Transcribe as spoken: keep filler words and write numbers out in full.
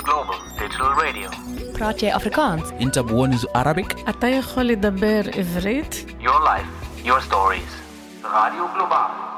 Global Digital Radio. praat jy Afrikaans? انت بونس Arabic. אתה יכול לדבר עברית? Your life, your stories. Radio Global.